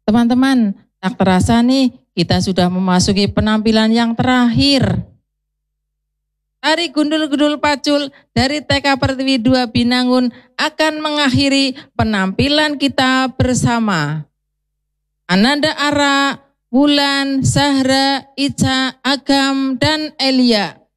Teman-teman, tak terasa nih kita sudah memasuki penampilan yang terakhir. Tari Gundul-Gundul Pacul dari TK Pertiwi 2 Binangun akan mengakhiri penampilan kita bersama. Ananda Ara, Wulan, Sahra, Ica, Agam, dan Elia.